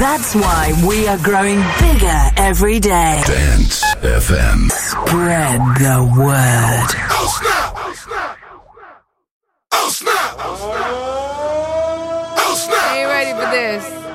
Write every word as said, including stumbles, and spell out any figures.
That's why we are growing bigger every day. Dance F M. Spread the word. Oh snap! Oh snap! Oh snap! Oh snap! Are you ready for this?